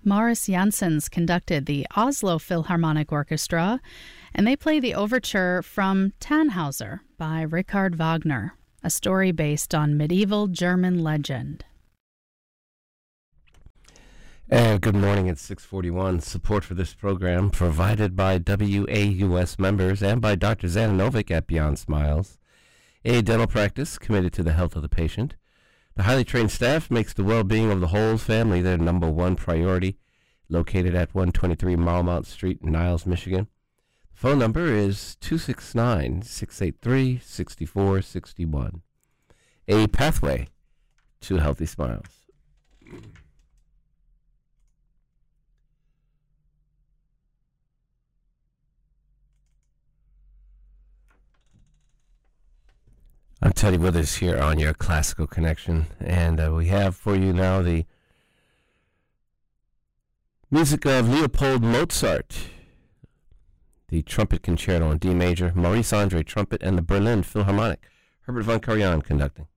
Morris Janssens conducted the Oslo Philharmonic Orchestra, and they play the overture from Tannhauser by Richard Wagner, a story based on medieval German legend. And good morning at 6:41. Support for this program provided by WAUS members and by Dr. Zananovic at Beyond Smiles, a dental practice committed to the health of the patient. The highly trained staff makes the well-being of the whole family their number one priority, located at 123 Marmont Street, Niles, Michigan. The phone number is 269-683-6461. A pathway to healthy smiles. I'm Teddy Withers here on your Classical Connection, and we have for you now the music of Leopold Mozart, the Trumpet Concerto in D major, Maurice Andre trumpet, and the Berlin Philharmonic, Herbert von Karajan conducting.